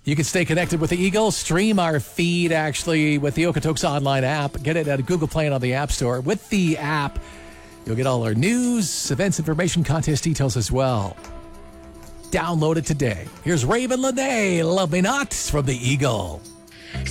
You can stay connected with the Eagle. Stream our feed, actually, with the Okotoks online app. Get it at Google Play and on the App Store. With the app, you'll get all our news, events, information, contest details as well. Download it today. Here's Raven Lene, Love Me Not, from the Eagle.